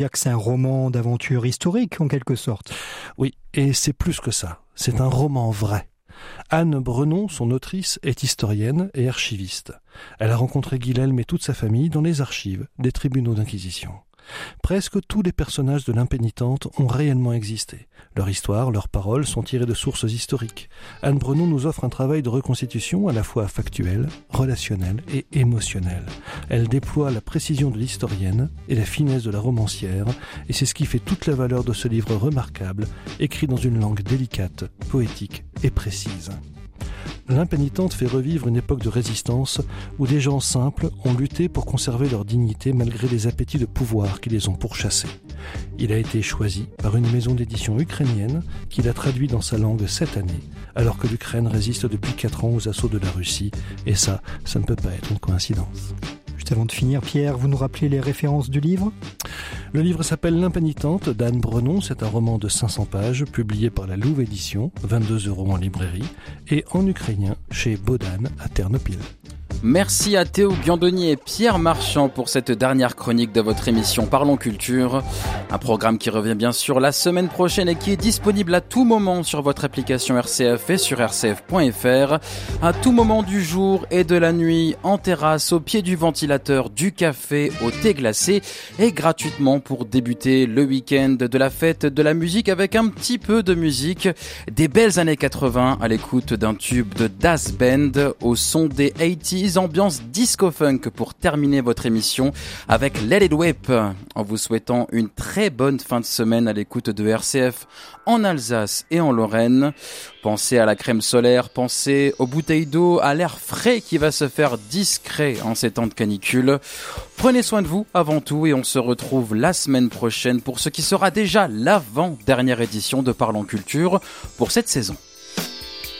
dire que c'est un roman d'aventure historique en quelque sorte. Oui, et c'est plus que ça. C'est un roman vrai. Anne Brenon, son autrice, est historienne et archiviste. Elle a rencontré Guilhelm et toute sa famille dans les archives des tribunaux d'inquisition. Presque tous les personnages de l'impénitente ont réellement existé. Leur histoire, leurs paroles sont tirées de sources historiques. Anne Brenon nous offre un travail de reconstitution à la fois factuel, relationnel et émotionnel. Elle déploie la précision de l'historienne et la finesse de la romancière, et c'est ce qui fait toute la valeur de ce livre remarquable, écrit dans une langue délicate, poétique et précise. L'impénitente fait revivre une époque de résistance où des gens simples ont lutté pour conserver leur dignité malgré les appétits de pouvoir qui les ont pourchassés. Il a été choisi par une maison d'édition ukrainienne qui l'a traduit dans sa langue cette année, alors que l'Ukraine résiste depuis 4 ans aux assauts de la Russie, et ça ne peut pas être une coïncidence. Juste avant de finir, Pierre, vous nous rappelez les références du livre ? Le livre s'appelle L'impénitente d'Anne Brenon. C'est un roman de 500 pages, publié par la Louve Édition, 22 € en librairie, et en ukrainien chez Bodan à Ternopil. Merci à Théo Biandoni et Pierre Marchand pour cette dernière chronique de votre émission Parlons Culture. Un programme qui revient bien sûr la semaine prochaine et qui est disponible à tout moment sur votre application RCF et sur rcf.fr. À tout moment du jour et de la nuit, en terrasse, au pied du ventilateur, du café, au thé glacé et gratuitement pour débuter le week-end de la fête de la musique avec un petit peu de musique. Des belles années 80 à l'écoute d'un tube de Das Band au son des 80s. Ambiance disco-funk pour terminer votre émission avec Let It Whip, en vous souhaitant une très bonne fin de semaine à l'écoute de RCF en Alsace et en Lorraine. Pensez à la crème solaire, pensez aux bouteilles d'eau, à l'air frais qui va se faire discret en ces temps de canicule. Prenez soin de vous avant tout et on se retrouve la semaine prochaine pour ce qui sera déjà l'avant-dernière édition de Parlons Culture pour cette saison.